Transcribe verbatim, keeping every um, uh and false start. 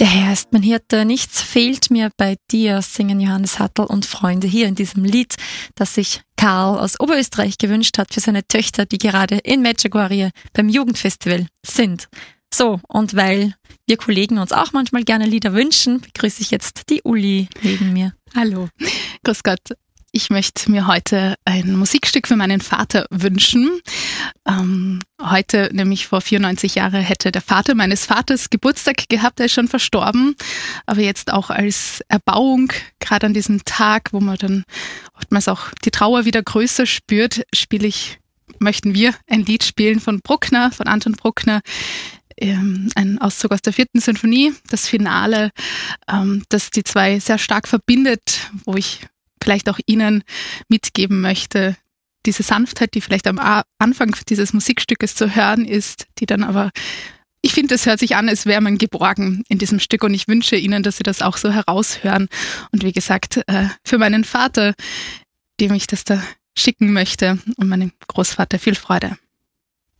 Der Herr ist mein Hirte, nichts fehlt mir bei dir, singen Johannes Hattel und Freunde hier in diesem Lied, das sich Karl aus Oberösterreich gewünscht hat für seine Töchter, die gerade in Medjugorje beim Jugendfestival sind. So, und weil wir Kollegen uns auch manchmal gerne Lieder wünschen, begrüße ich jetzt die Uli neben mir. Hallo, grüß Gott. Ich möchte mir heute ein Musikstück für meinen Vater wünschen. Ähm, heute, nämlich vor vierundneunzig Jahren, hätte der Vater meines Vaters Geburtstag gehabt. Er ist schon verstorben, aber jetzt auch als Erbauung, gerade an diesem Tag, wo man dann oftmals auch die Trauer wieder größer spürt, spiele ich, möchten wir ein Lied spielen von Bruckner, von Anton Bruckner. Ein Auszug aus der vierten Sinfonie, das Finale, das die zwei sehr stark verbindet, wo ich vielleicht auch Ihnen mitgeben möchte, diese Sanftheit, die vielleicht am Anfang dieses Musikstückes zu hören ist, die dann aber, ich finde, es hört sich an, als wäre man geborgen in diesem Stück und ich wünsche Ihnen, dass Sie das auch so heraushören. Und wie gesagt, für meinen Vater, dem ich das da schicken möchte und meinem Großvater viel Freude.